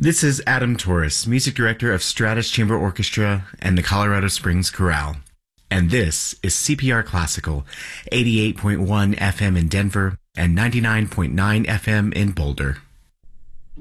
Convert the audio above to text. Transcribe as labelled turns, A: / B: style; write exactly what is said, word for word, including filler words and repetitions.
A: This is Adam Torres, Music Director of Stratus Chamber Orchestra and the Colorado Springs Chorale. And this is C P R Classical, eighty-eight point one F M in Denver and ninety-nine point nine F M in Boulder.